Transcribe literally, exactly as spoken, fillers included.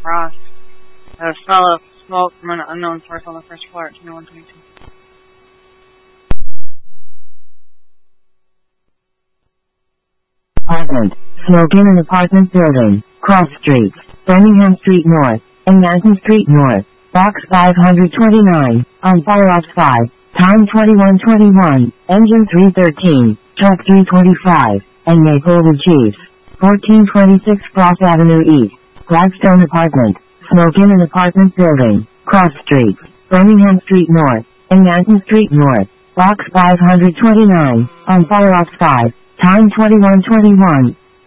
frost. There was a smell of smoke from an unknown source on the first floor at twenty-one twenty-two. Apartment. Smoke in an apartment building. Cross streets. Birmingham Street North. And Manton Street North. Box five hundred twenty-nine. On fire ops five. Time twenty-one twenty-one. Engine three thirteen. Truck three twenty-five. And Maplewood Chiefs. fourteen twenty-six Cross Avenue East. Gladstone Apartment. Smoke in an apartment building. Cross streets. Birmingham Street North. And Manton Street North. Box five hundred twenty-nine. On fire ops five. Time twenty-one twenty-one.